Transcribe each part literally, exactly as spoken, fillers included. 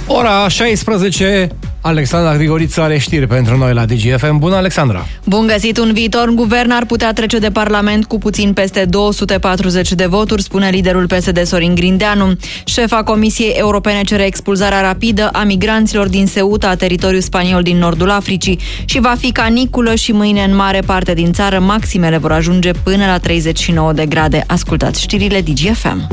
Ora șaisprezece, Alexandra Grigorița are știri pentru noi la D G F M. Bună, Alexandra! Bun găsit! Un viitor guvern ar putea trece de Parlament cu puțin peste două sute patruzeci de voturi, spune liderul P S D Sorin Grindeanu. Șefa Comisiei Europene cere expulzarea rapidă a migranților din Ceuta, teritoriul spaniol din nordul Africii, și va fi caniculă și mâine în mare parte din țară. Maximele vor ajunge până la treizeci și nouă de grade. Ascultați știrile D G F M.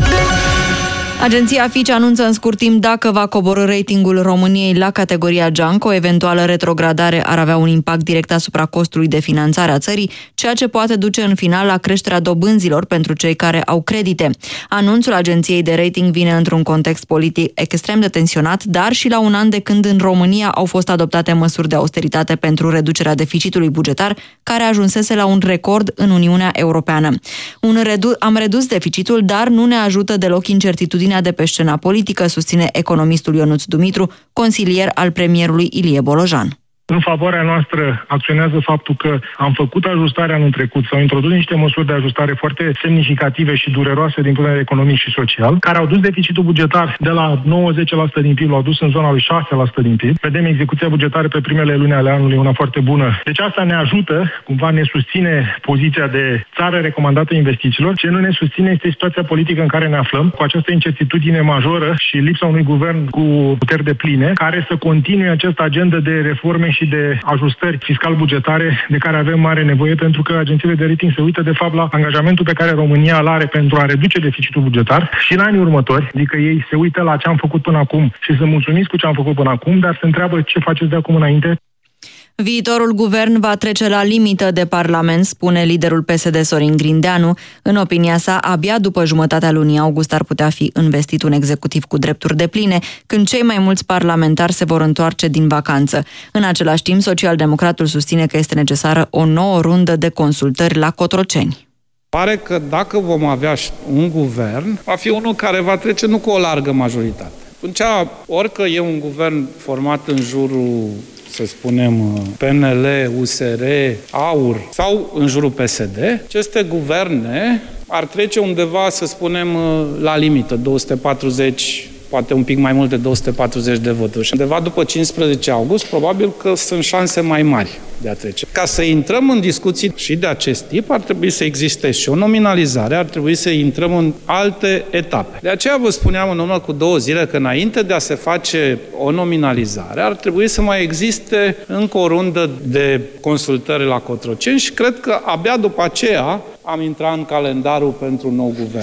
Agenția Fitch anunță în scurt timp dacă va coborî ratingul României la categoria junk. O eventuală retrogradare ar avea un impact direct asupra costului de finanțare a țării, ceea ce poate duce în final la creșterea dobânzilor pentru cei care au credite. Anunțul agenției de rating vine într-un context politic extrem de tensionat, dar și la un an de când în România au fost adoptate măsuri de austeritate pentru reducerea deficitului bugetar, care ajunsese la un record în Uniunea Europeană. Un redu- am redus deficitul, dar nu ne ajută deloc incertitudinea de pe scena politică, susține economistul Ionuț Dumitru, consilier al premierului Ilie Bolojan. În favoarea noastră acționează faptul că am făcut ajustarea anul trecut, s-au introdus niște măsuri de ajustare foarte semnificative și dureroase din punct de vedere economic și social, care au dus deficitul bugetar de la nouă la zece la sută din P I B, l-au dus în zona lui șase la sută din P I B. Vedem execuția bugetară pe primele luni ale anului, una foarte bună. Deci asta ne ajută, cumva ne susține poziția de țară recomandată investițiilor. Ce nu ne susține este situația politică în care ne aflăm, cu această incertitudine majoră și lipsa unui guvern cu puteri depline, care să continue această agendă de reforme și de ajustări fiscal-bugetare de care avem mare nevoie, pentru că agențiile de rating se uită de fapt la angajamentul pe care România îl are pentru a reduce deficitul bugetar și în anii următori, adică ei se uită la ce am făcut până acum și sunt mulțumiți cu ce am făcut până acum, dar se întreabă ce faceți de acum înainte. Viitorul guvern va trece la limită de Parlament, spune liderul P S D Sorin Grindeanu. În opinia sa, abia după jumătatea lunii august ar putea fi investit un executiv cu drepturi depline, când cei mai mulți parlamentari se vor întoarce din vacanță. În același timp, socialdemocratul susține că este necesară o nouă rundă de consultări la Cotroceni. Pare că dacă vom avea un guvern, va fi unul care va trece nu cu o largă majoritate. Atunci, orică e un guvern format în jurul, să spunem, P N L, U S R, A U R sau în jurul P S D, aceste guverne ar trece undeva, să spunem, la limită, două sute patruzeci, poate un pic mai mult de două sute patruzeci de voturi. Și undeva după cincisprezece august, probabil că sunt șanse mai mari de a trece. Ca să intrăm în discuții și de acest tip, ar trebui să existe și o nominalizare, ar trebui să intrăm în alte etape. De aceea vă spuneam în urmă cu două zile că înainte de a se face o nominalizare, ar trebui să mai existe încă o rundă de consultări la Cotroceni și cred că abia după aceea am intrat în calendarul pentru un nou guvern.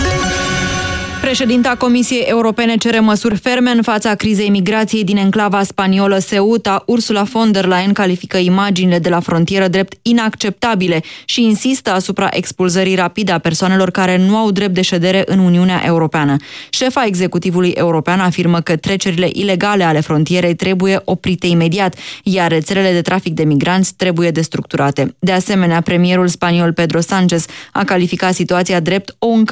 Președinta Comisiei Europene cere măsuri ferme în fața crizei migrației din enclava spaniolă Ceuta. Ursula von der Leyen califică imaginile de la frontieră drept inacceptabile și insistă asupra expulzării rapide a persoanelor care nu au drept de ședere în Uniunea Europeană. Șefa executivului european afirmă că trecerile ilegale ale frontierei trebuie oprite imediat, iar rețelele de trafic de migranți trebuie destructurate. De asemenea, premierul spaniol Pedro Sánchez a calificat situația drept o încălcare